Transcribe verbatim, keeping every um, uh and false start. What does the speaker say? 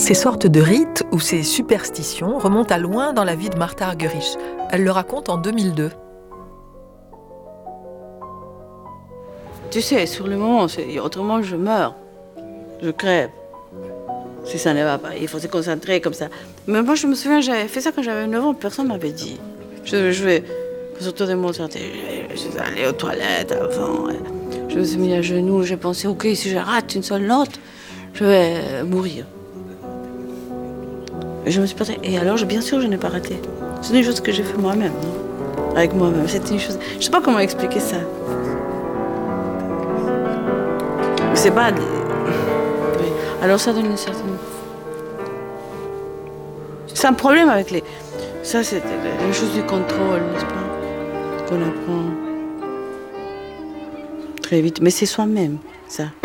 Ces sortes de rites ou ces superstitions remontent à loin dans la vie de Martha Argerich. Elle le raconte en deux mille deux. Tu sais, sur le moment, autrement je meurs, je crève. Si ça ne va pas, il faut se concentrer comme ça. Mais moi, je me souviens, j'avais fait ça quand j'avais neuf ans, personne ne m'avait dit. Je jouais surtout de mon santé. Je suis allée aux toilettes avant. Je me suis mis à genoux, j'ai pensé, ok, si je rate une seule note, je vais mourir. Et je me suis pas... Et alors, bien sûr, je n'ai pas raté. C'est une chose que j'ai fait moi-même, non? Avec moi-même. C'était une chose. Je ne sais pas comment expliquer ça. C'est pas. Oui. Alors, ça donne une certaine. C'est un problème avec les. Ça, c'est la chose du contrôle, n'est-ce pas? Qu'on apprend très vite. Mais c'est soi-même, ça.